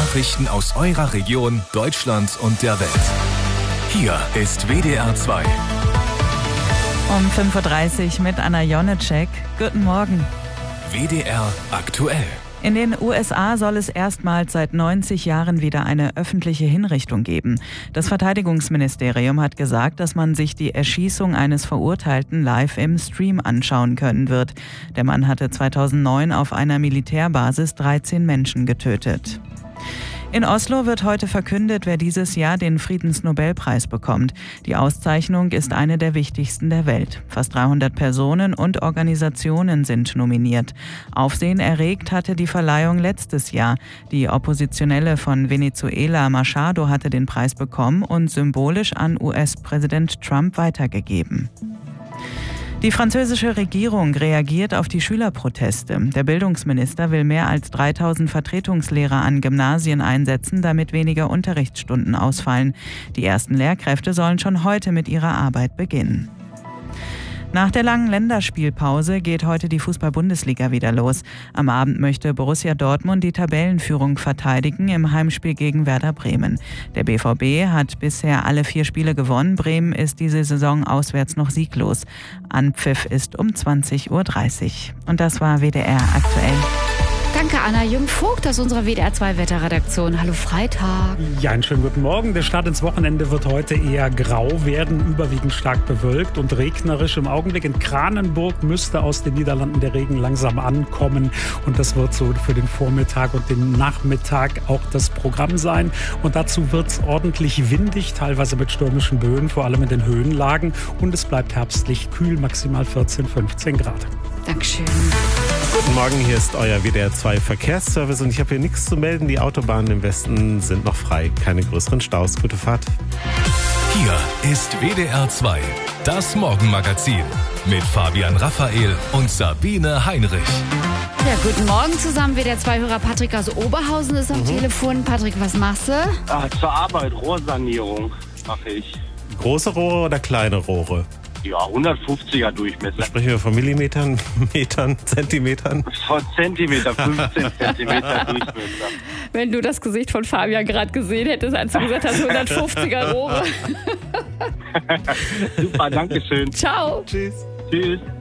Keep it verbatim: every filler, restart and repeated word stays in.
Nachrichten aus eurer Region, Deutschland und der Welt. Hier ist W D R zwei. Um fünf Uhr dreißig mit Anna Jonitschek. Guten Morgen. W D R aktuell. In den U S A soll es erstmals seit neunzig Jahren wieder eine öffentliche Hinrichtung geben. Das Verteidigungsministerium hat gesagt, dass man sich die Erschießung eines Verurteilten live im Stream anschauen können wird. Der Mann hatte zweitausendneun auf einer Militärbasis dreizehn Menschen getötet. In Oslo wird heute verkündet, wer dieses Jahr den Friedensnobelpreis bekommt. Die Auszeichnung ist eine der wichtigsten der Welt. Fast dreihundert Personen und Organisationen sind nominiert. Aufsehen erregt hatte die Verleihung letztes Jahr. Die Oppositionelle von Venezuela, Machado, hatte den Preis bekommen und symbolisch an U S-Präsident Trump weitergegeben. Die französische Regierung reagiert auf die Schülerproteste. Der Bildungsminister will mehr als dreitausend Vertretungslehrer an Gymnasien einsetzen, damit weniger Unterrichtsstunden ausfallen. Die ersten Lehrkräfte sollen schon heute mit ihrer Arbeit beginnen. Nach der langen Länderspielpause geht heute die Fußball-Bundesliga wieder los. Am Abend möchte Borussia Dortmund die Tabellenführung verteidigen im Heimspiel gegen Werder Bremen. Der B V B hat bisher alle vier Spiele gewonnen. Bremen ist diese Saison auswärts noch sieglos. Anpfiff ist um zwanzig Uhr dreißig. Und das war W D R aktuell. Danke, Anna Jung-Vogt aus unserer W D R zwei Wetterredaktion. Hallo Freitag. Ja, einen schönen guten Morgen. Der Start ins Wochenende wird heute eher grau werden, überwiegend stark bewölkt und regnerisch. Im Augenblick in Kranenburg müsste aus den Niederlanden der Regen langsam ankommen. Und das wird so für den Vormittag und den Nachmittag auch das Programm sein. Und dazu wird es ordentlich windig, teilweise mit stürmischen Böen, vor allem in den Höhenlagen. Und es bleibt herbstlich kühl, maximal vierzehn, fünfzehn Grad. Dankeschön. Guten Morgen, hier ist euer W D R zwei Verkehrsservice und ich habe hier nichts zu melden. Die Autobahnen im Westen sind noch frei, keine größeren Staus. Gute Fahrt. Hier ist W D R zwei, das Morgenmagazin mit Fabian Raphael und Sabine Heinrich. Ja, guten Morgen zusammen. W D R zwei-Hörer Patrick aus Oberhausen ist am mhm. Telefon. Patrick, was machst du? Ah, zur Arbeit, Rohrsanierung mache ich. Große Rohre oder kleine Rohre? Ja, hundertfünfziger Durchmesser. Sprechen wir von Millimetern, Metern, Zentimetern? Von Zentimeter, fünfzehn Zentimeter Durchmesser. Wenn du das Gesicht von Fabian gerade gesehen hättest, als du gesagt hast, hundertfünfziger Rohre. Super, danke schön. Ciao. Tschüss. Tschüss.